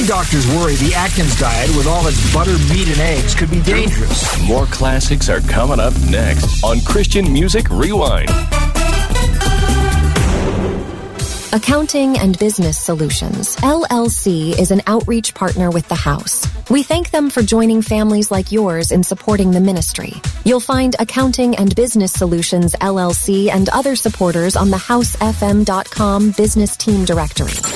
Many doctors worry the Atkins diet with all its butter, meat, and eggs could be dangerous. More classics are coming up next on Christian Music Rewind. Accounting and Business Solutions, LLC, is an outreach partner with the House. We thank them for joining families like yours in supporting the ministry. You'll find Accounting and Business Solutions, LLC, and other supporters on the housefm.com business team directory.